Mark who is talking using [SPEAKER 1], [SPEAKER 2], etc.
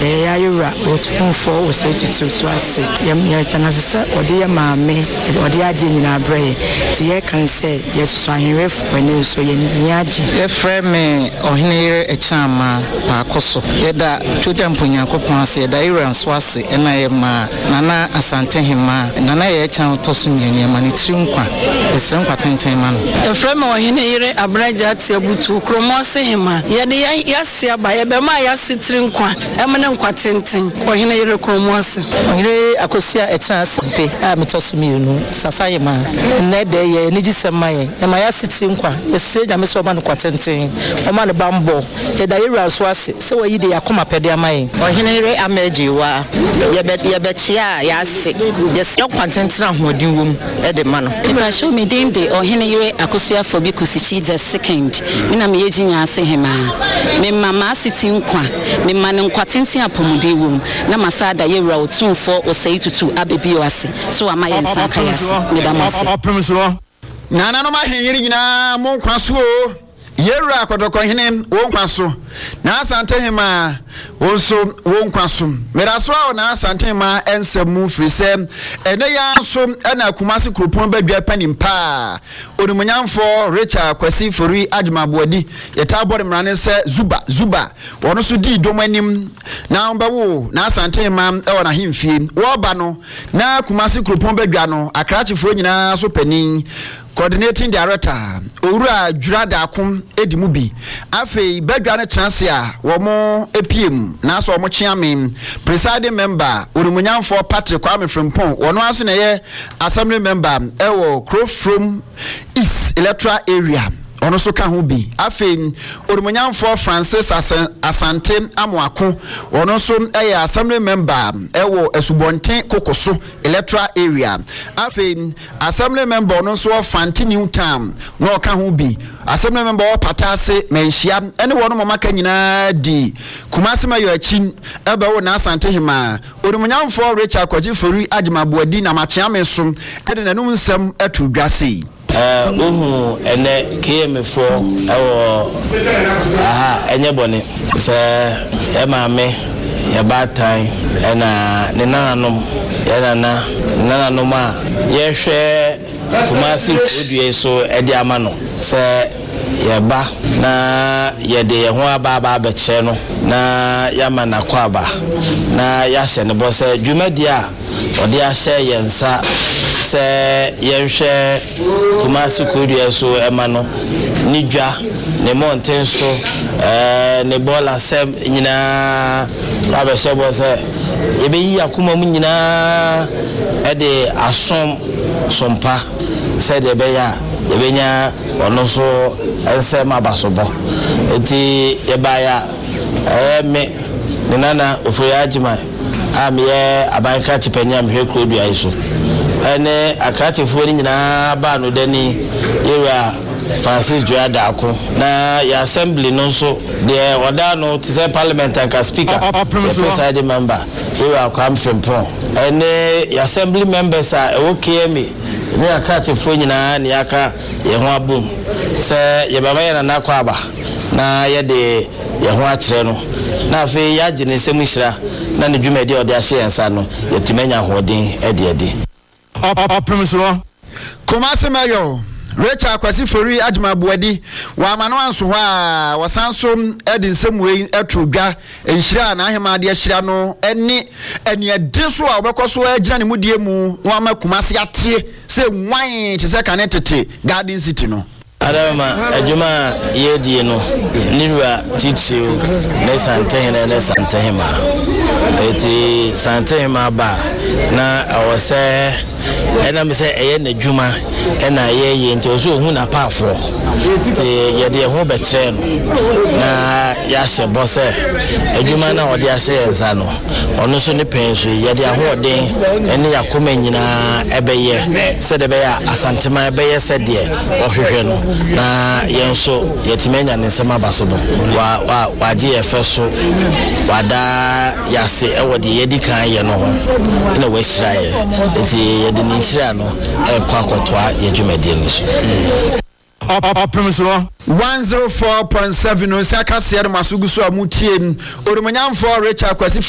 [SPEAKER 1] yayura otumfo wo say tutu so ase ye tanase ode ye maame ode ade nyina abre ti ye kan say ye so ahwerefo ene so ye nyaje
[SPEAKER 2] ye frame me ohine echama pa koso ye da chudam punyankopon ase da yura so ase ena ye ma nana asante hema nana ye chan toso nyene ma ne tiri nkwa esre nkwa tenten ma no
[SPEAKER 3] ye frame ohine yire abraja ate abutu kromo se hema ye de yase aba ye be ma yase tiri nkwa emene nkwa tenten ohine yire kromo ase
[SPEAKER 4] ohine akosia echan asempe a metoso mienu sasaye ma ne de ye ni gisema ye ma yase tiri nkwa ese nyame so ba no kwa tenten o ma ne bambo ye da yira so ase se wa yide yakoma pede amaye
[SPEAKER 5] ohine yire amejiwa ye be chia yase yes nkwa tenten ahodin wom e de ma no
[SPEAKER 6] Ibra show me dem de ohine yire akosia fobi kusichi the second mina me yejinya ase hema me mama siti nkwa me mane nkwa tenten apomode wom na masada yewra otunfo osei tutu abebi ase so amaye nsanka yase me da mase
[SPEAKER 7] nana no ma henyiri nyina mo nkwa so yewra akodoko hene wo nkwa so na asante hema wonso wo nkwa so meraso a na asante hema ensemu frise ene ya so na akumase kropon badwa panimpa onimunyamfo Richard Kwasi Fori Adjumabuadi yeta bode mrane se zuba wono so di domanim na mbawo na asante hema e wona hemfie wo ba no na akumase kropon badwa no akrachefo nyina so panin coordinating director Owura Jurada Akum Edimubi afei badwa ne transe a wo mo epiem na so wo mo chiame presiding member Onimunyamfo Patrick Kwame Frimpong wono aso na ye assembly member ewo Crow from East electoral area ono so ka ho bi afei Onimunyamfo Francis Asante Amoako ono so assembly member ewo Esubonten Kokoso electoral area afei assembly member ono so Fanti New Town no ka ho bi assembly member Patase Menhia ene wono mamaka nyina di Kumasi mayo achi ebe wo na Asante hema Onimunyamfo Richard Kwasi Fori Adjumabuadi na machiame so ede nanum nsem atu dwase
[SPEAKER 8] uhu ene KM4 ewo enye bone se e maame ya batan ena ne nananom ya nananom a ye hwe Kumasi odue so e di ama no se ye ba na ye de ye ho aba be kire no na ya ma na kwa ba na ya hye ne bo se dwumadi a ode a hye yensa se yenhwe Kumasi kodua so ema no nidwa ne mountain so ne bola sem nyina ba be hye bo se ye be yi akoma mu nyina e de asom sompa se de be ya ye be nya ono so ense mabasobo enti ye ba ya me ne nana ofori Adjuma amye abanka chipenya mhwe kodua iso ene akachefo ni nyina ba no dani yewra Francis Jurada Akum na ya assembly no so de oda no to say parliament and speaker presiding member yewra Kwame Frimpong ene ya assembly members a okemi ni akachefo nyina ni aka ye ho abum se ye baba ye na kwa aba na ye de ye ho akire no na afi ya gine nsemu hira na ne dwumadi ode ahye yensa no yetimenya hoden ede
[SPEAKER 7] Kumasi mayo Richard Kwasi Fori Adjumabuadi wa mano anso ho a wasanso edi nsemwe etrodwa enhira na ahema de ahira no ene ade so a obekoso agira ne mudie mu no ama Kumasi ate se nwan chese kanetete Garden City no
[SPEAKER 8] Adama Adjuma yedi no niwa tichiu ne santehema eti santehema ba na awose ena me se eye na djuma ena ye nti ozo hu na paafo ti ye de ho be kire no na ya hye bose adjuma na ode ahye yensa no ono so ne penso ye de ahoden ene yakoma nyina ebeye se de be ya asantema ebeye se de ohwehwe no na yenso yetimenya ne nsema basobo wa je efeso wada yase ewode yedi kan ye no ho na wa hira ye enti yedi ni hira no kwakotwa ye dwumade ni so
[SPEAKER 7] 104.7 no saka se masu guso amutie Onimunyamfo Richard Kwasi